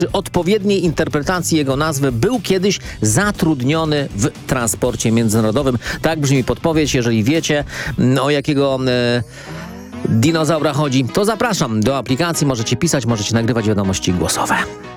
odpowiedniej interpretacji jego nazwy był kiedyś zatrudniony w transporcie międzynarodowym. Tak brzmi podpowiedź. Jeżeli wiecie, o jakiego dinozaura chodzi, to zapraszam do aplikacji. Możecie pisać, możecie nagrywać wiadomości głosowe.